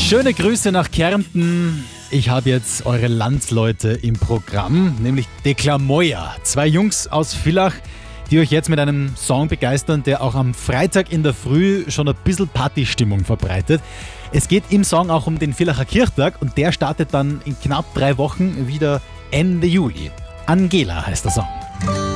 Schöne Grüße nach Kärnten. Ich habe jetzt eure Landsleute im Programm, nämlich Deklamoja. 2 Jungs aus Villach, die euch jetzt mit einem Song begeistern, der auch am Freitag in der Früh schon ein bisschen Partystimmung verbreitet. Es geht im Song auch um den Villacher Kirchtag und der startet dann in knapp 3 Wochen wieder Ende Juli. Angela heißt der Song.